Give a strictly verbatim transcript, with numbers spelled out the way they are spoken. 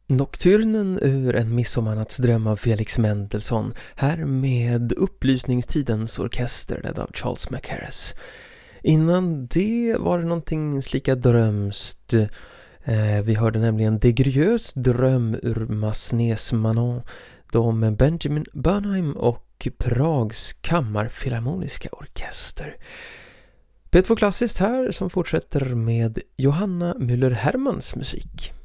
Nocturnen ur En midsommarnattsdröm av Felix Mendelssohn, här med Upplysningstidens orkester ledd av Charles Mackerras. Innan det var det någonting lika drömst. Eh, vi hörde nämligen De Grieus dröm ur Massenets Manon, de Benjamin Bernheim och Prags kammarfilharmoniska orkester. P två Klassiskt här som fortsätter med Johanna Müller-Hermans musik.